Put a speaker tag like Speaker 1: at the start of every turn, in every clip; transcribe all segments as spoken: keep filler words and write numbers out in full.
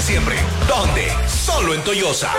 Speaker 1: siempre. ¿Dónde? Solo en Toyosa.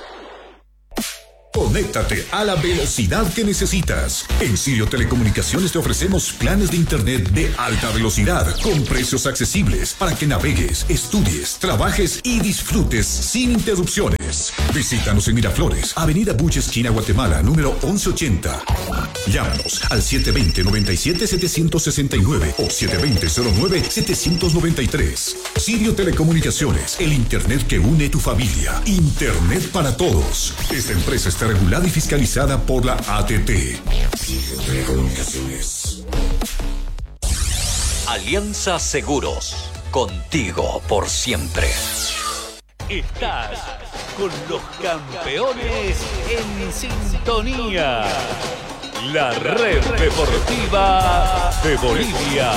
Speaker 1: Conéctate a la velocidad que necesitas. En Sirio Telecomunicaciones te ofrecemos planes de internet de alta velocidad con precios accesibles para que navegues, estudies, trabajes y disfrutes sin interrupciones. Visítanos en Miraflores, Avenida Buche, esquina Guatemala, número once ochenta. Llámanos al siete dos cero, nueve siete, siete seis nueve o siete dos cero, cero nueve, siete nueve tres. Sirio Telecomunicaciones, el internet que une tu familia. Internet para todos. Esta empresa está regulada y fiscalizada por la A T T. Telecomunicaciones.
Speaker 2: Alianza Seguros, contigo por siempre.
Speaker 3: Estás con los campeones en sintonía. La red deportiva de Bolivia.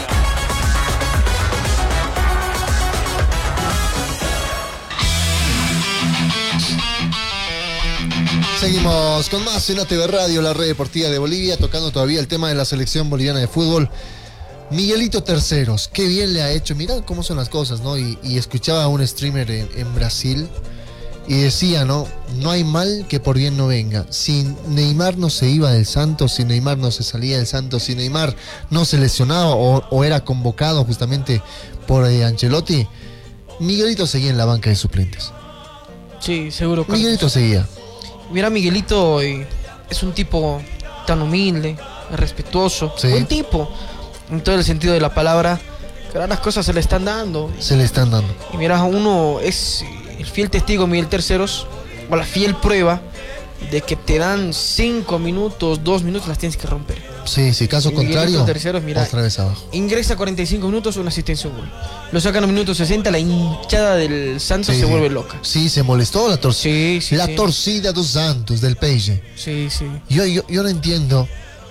Speaker 4: Seguimos con más en A T V Radio, la red deportiva de Bolivia, tocando todavía el tema de la selección boliviana de fútbol. Miguelito Terceros, qué bien le ha hecho. Mira cómo son las cosas, ¿no? Y, y escuchaba a un streamer en, en Brasil y decía, ¿no? No hay mal que por bien no venga. Si Neymar no se iba del Santos, si Neymar no se salía del Santos, si Neymar no se lesionaba o, o era convocado justamente por eh, Ancelotti, Miguelito seguía en la banca de suplentes.
Speaker 5: Sí, seguro. Carlos.
Speaker 4: Miguelito seguía.
Speaker 5: Mira, Miguelito eh, es un tipo tan humilde, respetuoso,
Speaker 4: sí.
Speaker 5: Buen tipo, en todo el sentido de la palabra, que ahora las cosas se le están dando.
Speaker 4: Se le están dando.
Speaker 5: Y mira, uno es el fiel testigo, Miguel Terceros, o la fiel prueba de que te dan cinco minutos, dos minutos, las tienes que romper.
Speaker 4: Sí, sí, caso
Speaker 5: y
Speaker 4: contrario,
Speaker 5: Terceros, mira,
Speaker 4: otra vez abajo.
Speaker 5: Ingresa cuarenta y cinco minutos, una asistencia, un gol. Lo sacan a minuto sesenta, la hinchada del Santos
Speaker 4: sí,
Speaker 5: se
Speaker 4: sí.
Speaker 5: vuelve loca.
Speaker 4: Sí, se molestó la torcida.
Speaker 5: Sí, sí,
Speaker 4: la
Speaker 5: sí.
Speaker 4: torcida dos Santos, del P S G.
Speaker 5: Sí, sí.
Speaker 4: Yo, yo, yo no entiendo.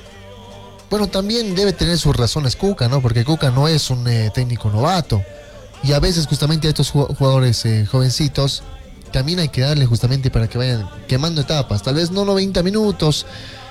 Speaker 4: Bueno, también debe tener sus razones Cuca, ¿no? Porque Cuca no es un eh, técnico novato. Y a veces justamente a estos jugadores eh, jovencitos también hay que darle justamente para que vayan quemando etapas. Tal vez no noventa minutos,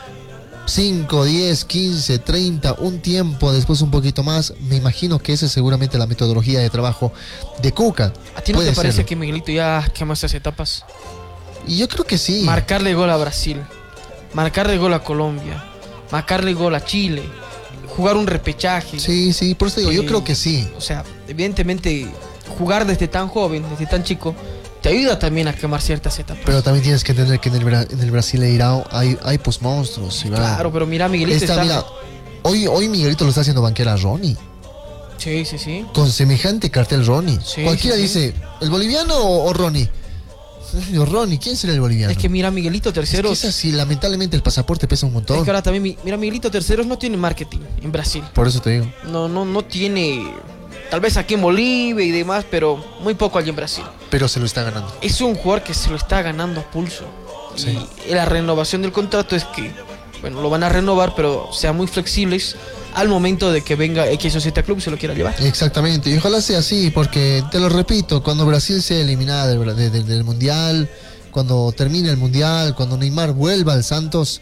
Speaker 4: cinco, diez, quince, treinta, un tiempo, después un poquito más. Me imagino que esa es seguramente la metodología de trabajo de Cuca.
Speaker 5: ¿A ti no
Speaker 4: Puede
Speaker 5: te parece
Speaker 4: serlo.
Speaker 5: que Miguelito ya quemó esas etapas?
Speaker 4: Y yo creo que sí.
Speaker 5: Marcarle gol a Brasil, marcarle gol a Colombia, marcarle gol a Chile, jugar un repechaje.
Speaker 4: Sí, sí, por eso digo,
Speaker 5: Eh,
Speaker 4: yo creo que sí.
Speaker 5: O sea, evidentemente, jugar desde tan joven, desde tan chico, te ayuda también a quemar ciertas etapas.
Speaker 4: Pero también tienes que entender que en el, Bra- en el Brasileirao hay, hay pues monstruos. Iván.
Speaker 5: Claro, pero mira, Miguelito
Speaker 4: Está,
Speaker 5: está...
Speaker 4: mira, hoy, hoy Miguelito lo está haciendo banquera a Ronnie.
Speaker 5: Sí, sí, sí.
Speaker 4: Con semejante cartel Ronnie.
Speaker 5: Sí,
Speaker 4: Cualquiera
Speaker 5: sí, sí.
Speaker 4: dice, ¿el boliviano o, o Ronnie? Yo, Ronnie, ¿quién será el boliviano?
Speaker 5: Es que mira, Miguelito Terceros...
Speaker 4: Es que es así, lamentablemente el pasaporte pesa un montón.
Speaker 5: Es que ahora también, mi- mira, Miguelito Terceros no tiene marketing en Brasil.
Speaker 4: Por eso te digo.
Speaker 5: No, no, no tiene... Tal vez aquí en Bolivia y demás, pero muy poco allí en Brasil.
Speaker 4: Pero se lo está ganando.
Speaker 5: Es un jugador que se lo está ganando a pulso.
Speaker 4: Sí.
Speaker 5: Y la renovación del contrato es que, bueno, lo van a renovar, pero sean muy flexibles al momento de que venga X o Z Club y se lo quiera llevar.
Speaker 4: Exactamente, y ojalá sea así, porque te lo repito, cuando Brasil sea eliminada del, Bra- de- de- del Mundial, cuando termine el Mundial, cuando Neymar vuelva al Santos,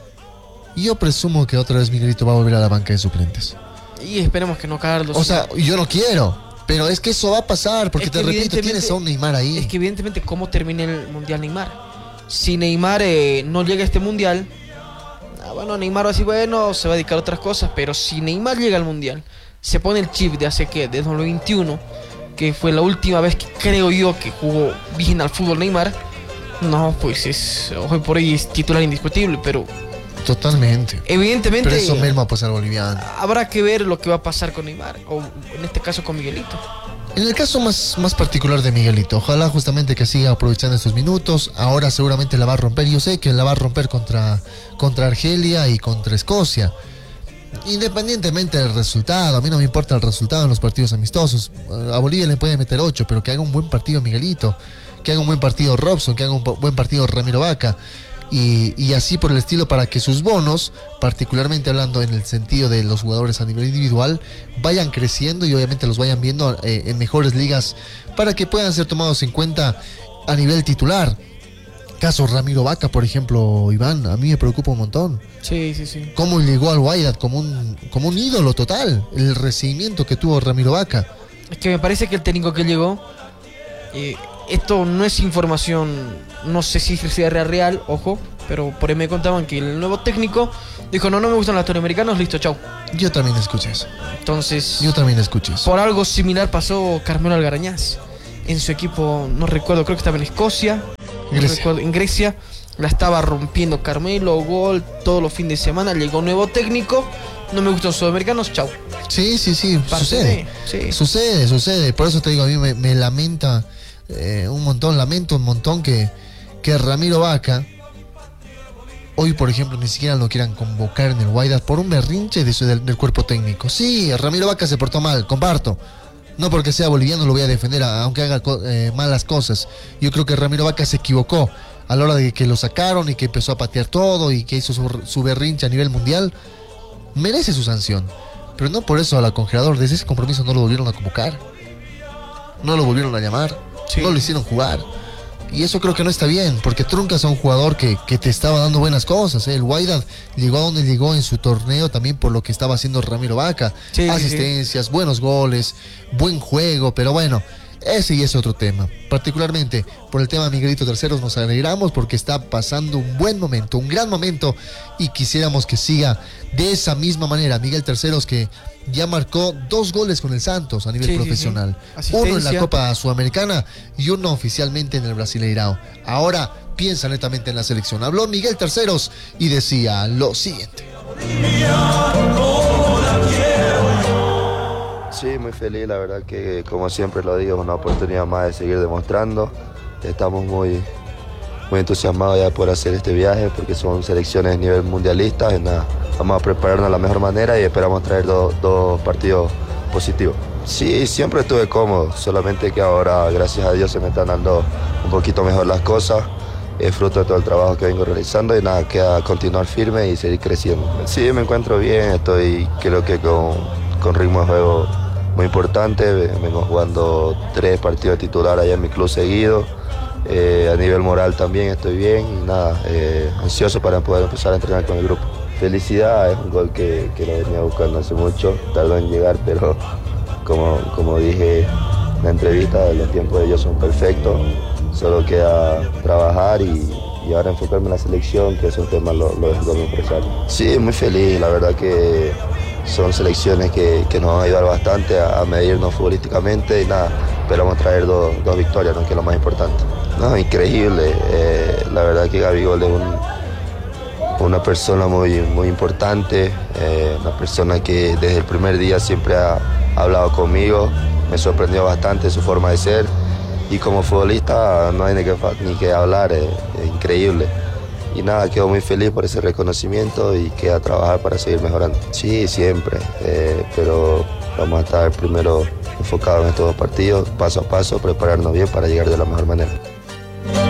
Speaker 4: yo presumo que otra vez Miguelito va a volver a la banca de suplentes.
Speaker 5: Y esperemos que no, Carlos.
Speaker 4: O sea, yo no quiero, pero es que eso va a pasar, porque
Speaker 5: Es
Speaker 4: te
Speaker 5: que
Speaker 4: repito,
Speaker 5: evidentemente-
Speaker 4: tienes a un Neymar ahí.
Speaker 5: Es que evidentemente cómo termine el Mundial Neymar. Si Neymar eh, no llega a este Mundial, ah, bueno, Neymar va a decir, bueno, se va a dedicar a otras cosas, pero si Neymar llega al Mundial, se pone el chip de hace que, de dos mil veintiuno, que fue la última vez que creo yo que jugó bien al fútbol Neymar, no, pues es, hoy por hoy es titular indiscutible, pero
Speaker 4: Totalmente.
Speaker 5: evidentemente
Speaker 4: Pero eso merma pues al boliviano.
Speaker 5: habrá que ver lo que va a pasar con Neymar, o en este caso con Miguelito.
Speaker 4: En el caso más, más particular de Miguelito, ojalá justamente que siga aprovechando estos minutos. Ahora seguramente la va a romper. Yo sé que la va a romper contra, contra Argelia y contra Escocia. Independientemente del resultado, a mí no me importa el resultado en los partidos amistosos. A Bolivia le puede meter ocho, pero que haga un buen partido Miguelito, que haga un buen partido Robson, que haga un po- buen partido Ramiro Vaca. Y, y así por el estilo, para que sus bonos, particularmente hablando en el sentido de los jugadores a nivel individual, vayan creciendo y obviamente los vayan viendo eh, en mejores ligas para que puedan ser tomados en cuenta a nivel titular. Caso Ramiro Vaca, por ejemplo, Iván, a mí me preocupa un montón.
Speaker 5: Sí, sí, sí.
Speaker 4: Cómo llegó al Wydad como un, como un ídolo total, el recibimiento que tuvo Ramiro Vaca.
Speaker 5: Es que me parece que el técnico que llegó Eh, esto no es información, no sé si sea real, real, ojo, pero por ahí me contaban que el nuevo técnico dijo, no, no me gustan los latinoamericanos, listo, chau.
Speaker 4: Yo también escuché eso.
Speaker 5: Entonces,
Speaker 4: Yo también escuché eso.
Speaker 5: por algo similar pasó Carmelo Algarañaz. En su equipo, no recuerdo, creo que estaba en Escocia, no
Speaker 4: Grecia.
Speaker 5: recuerdo, en Grecia, la estaba rompiendo Carmelo, gol, todos los fines de semana, llegó un nuevo técnico, no me gustan los sudamericanos, chau.
Speaker 4: Sí, sí, sí,
Speaker 5: Parte
Speaker 4: sucede.
Speaker 5: de- sí.
Speaker 4: Sucede, sucede. Por eso te digo, a mí me, me lamenta eh, un montón, lamento un montón que, que Ramiro Vaca, hoy por ejemplo, ni siquiera lo quieran convocar en el Wydad por un berrinche de su- del, del cuerpo técnico. Sí, Ramiro Vaca se portó mal, comparto. No porque sea boliviano lo voy a defender, a- aunque haga co- eh, malas cosas. Yo creo que Ramiro Vaca se equivocó a la hora de que lo sacaron y que empezó a patear todo y que hizo su, su berrinche a nivel mundial. Merece su sanción. Pero no por eso a la congelador, desde ese compromiso no lo volvieron a convocar. No lo volvieron a llamar.
Speaker 5: Sí.
Speaker 4: No lo hicieron jugar. Y eso creo que no está bien, porque truncas a un jugador que, que te estaba dando buenas cosas. ¿eh? El Wydad llegó a donde llegó en su torneo también por lo que estaba haciendo Ramiro Vaca.
Speaker 5: Sí, sí,
Speaker 4: Asistencias, buenos goles, buen juego, pero bueno, ese y es otro tema. Particularmente por el tema de Miguelito Terceros nos alegramos porque está pasando un buen momento, un gran momento, y quisiéramos que siga de esa misma manera. Miguel Terceros, que ya marcó dos goles con el Santos a nivel
Speaker 5: Sí, sí,
Speaker 4: profesional.
Speaker 5: sí.
Speaker 4: Uno en la
Speaker 5: Asistencia.
Speaker 4: Copa Sudamericana y uno oficialmente en el Brasileirao. Ahora piensa netamente en la selección. Habló Miguel Terceros y decía lo siguiente.
Speaker 6: Sí, muy feliz, la verdad que como siempre lo digo, es una oportunidad más de seguir demostrando. Estamos muy, muy entusiasmados ya por hacer este viaje porque son selecciones de nivel mundialista. Y nada, vamos a prepararnos de la mejor manera y esperamos traer do- dos partidos positivos. Sí, siempre estuve cómodo, solamente que ahora, gracias a Dios, se me están dando un poquito mejor las cosas. Es fruto de todo el trabajo que vengo realizando y nada, queda continuar firme y seguir creciendo. Sí, me encuentro bien, estoy creo que con, con ritmo de juego muy importante. Vengo jugando tres partidos de titular allá en mi club seguido. Eh, a nivel moral también estoy bien y nada, eh, ansioso para poder empezar a entrenar con el grupo. Felicidad, es un gol que, que lo venía buscando hace mucho, tardó en llegar, pero como, como dije en la entrevista, los tiempos de ellos son perfectos, solo queda trabajar y, y ahora enfocarme en la selección, que esos temas lo, lo dejo con mi empresario. Sí, muy feliz, la verdad que son selecciones que, que nos van a ayudar bastante a, a medirnos futbolísticamente y nada, esperamos traer dos, dos victorias, ¿no? Que es lo más importante. No, increíble, eh, la verdad que Gabigol es un, una persona muy, muy importante, eh, una persona que desde el primer día siempre ha, ha hablado conmigo, me sorprendió bastante su forma de ser y como futbolista no hay ni que, ni que hablar, es, es increíble. Y nada, quedo muy feliz por ese reconocimiento y queda a trabajar para seguir mejorando. Sí, siempre, eh, pero vamos a estar primero enfocados en estos dos partidos, paso a paso, prepararnos bien para llegar de la mejor manera.